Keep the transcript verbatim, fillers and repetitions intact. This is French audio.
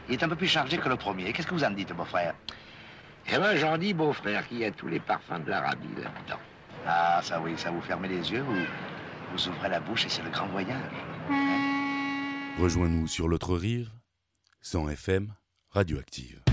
Il est un peu plus chargé que le premier. Qu'est-ce que vous en dites, beau-frère? Eh ben, j'en dis, beau-frère, qu'il y a tous les parfums de l'Arabie là-dedans. Ah, ça oui, ça vous fermez les yeux, vous, vous ouvrez la bouche et c'est le grand voyage. Hein? Rejoins-nous sur l'autre rive, cent F M, Radioactive.